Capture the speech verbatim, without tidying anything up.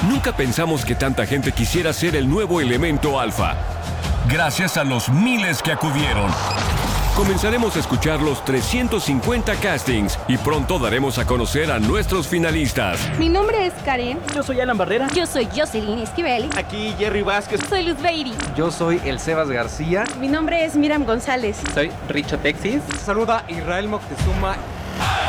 Nunca pensamos que tanta gente quisiera ser el nuevo elemento alfa. Gracias a los miles que acudieron. Comenzaremos a escuchar los trescientos cincuenta castings y pronto daremos a conocer a nuestros finalistas. Mi nombre es Karen. Yo soy Alan Barrera. Yo soy Jocelyn Esquivel. Aquí Jerry Vázquez. Soy Luz Beiri. Yo soy el Sebas García. Mi nombre es Miriam González. Soy Richo Texis. Saluda Israel Moctezuma.